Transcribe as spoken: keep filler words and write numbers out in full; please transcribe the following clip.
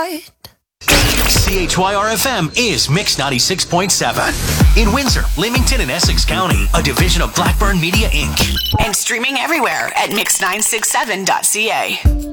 right. C H Y R F M is Mix ninety-six point seven. In Windsor, Leamington, and Essex County, a division of Blackburn Media, Incorporated. And streaming everywhere at mix nine six seven dot c a.